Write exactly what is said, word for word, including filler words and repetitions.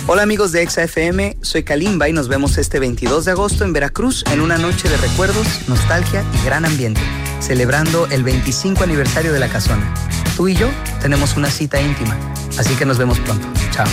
Hola amigos de Exa F M, soy Kalimba y nos vemos este veintidós de agosto en Veracruz en una noche de recuerdos, nostalgia y gran ambiente, celebrando el veinticinco aniversario de La Casona. Tú y yo tenemos una cita íntima, así que nos vemos pronto. Chao.